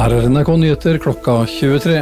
Her NRK Nyheter klokka 23.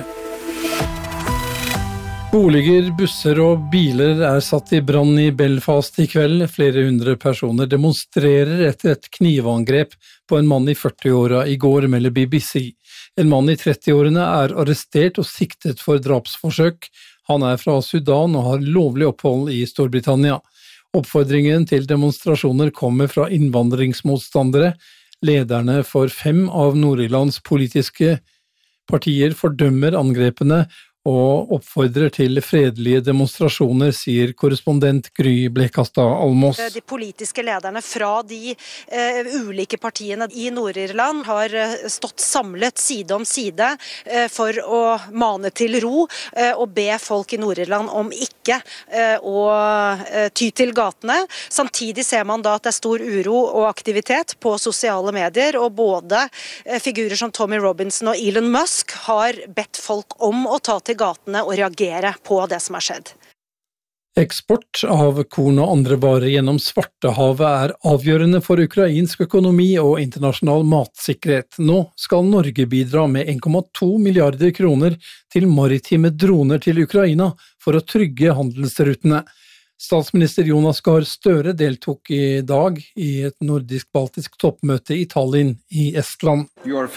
Boliger, busser og biler satt i brann i Belfast i kveld. Flere hundre personer demonstrerer etter et knivangrep på en mann i 40-åra i går, melder BBC. En mann i 30-årene arrestert og siktet for drapsforsøk. Han fra Sudan og har lovlig opphold i Storbritannia. Oppfordringen til demonstrasjoner kommer fra innvandringsmotstandere. Lederne for 5 av Nord-Irlands politiske partier fordømmer angrepene og oppfordrer til fredelige demonstrasjoner, sier korrespondent Gry Blekastad Almås. De politiske lederne fra de ulike partiene i Nord-Irland har stått samlet side om side for å mane til ro og be folk i Nord-Irland om ikke å ty til gatene. Samtidig ser man da at det stor uro og aktivitet på sosiale medier, og både figurer som Tommy Robinson og Elon Musk har bedt folk om å ta til gatene og reagere på det som har skjedd. Eksport av korn og andre varer gjennom Svartehavet avgjørende for ukrainsk økonomi og internasjonal matsikkerhet. Nå skal Norge bidra med 1,2 milliarder kroner til maritime droner til Ukraina for å trygge handelsrutene. Statsminister Jonas Gahr Støre deltok i dag i et nordisk-baltisk toppmøte i Tallinn i Estland.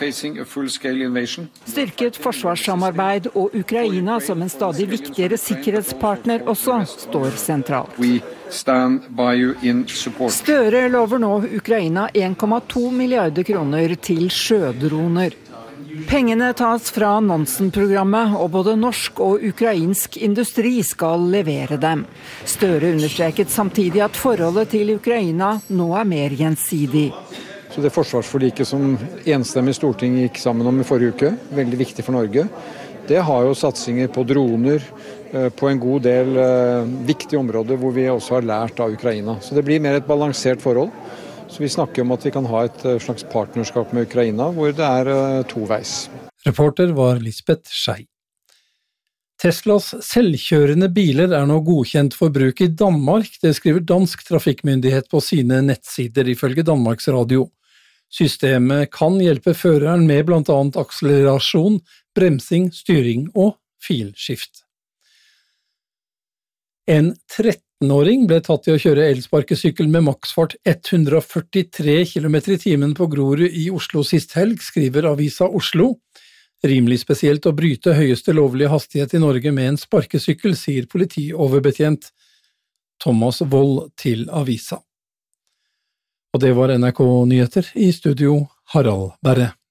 Styrket forsvarssamarbeid og Ukraina som en stadig viktigere sikkerhetspartner også står sentralt. Støre lover nå Ukraina 1,2 milliarder kroner til sjødroner. Pengene tas fra Nansen-programmet, og både norsk og ukrainsk industri skal levere dem. Støre understreket samtidig at forholdet til Ukraina nå mer gjensidig. Så det forsvarsforliket som enstemmig Stortinget gikk sammen om i forrige uke, veldig viktig for Norge, det har jo satsinger på droner, på en god del viktige områder hvor vi også har lært av Ukraina. Så det blir mer et balansert forhold. Så vi snakker om at vi kan ha et slags partnerskap med Ukraina, hvor det toveis. Reporter var Lisbeth Schei. Teslas selvkjørende biler nå godkjent for bruk i Danmark, det skriver Dansk Trafikkmyndighet på sine nettsider ifølge Danmarks Radio. Systemet kan hjelpe føreren med blant annet akselerasjon, bremsing, styring og filskift. En 13-åring ble tatt i å kjøre elsparkesykkel med maksfart 143 km i timen på Grorud i Oslo sist helg, skriver Avisa Oslo. Rimelig spesielt å bryte høyeste lovlige hastighet i Norge med en sparkesykkel, sier politioverbetjent Thomas Wold til Avisa. Og det var NRK Nyheter, i studio Harald Berre.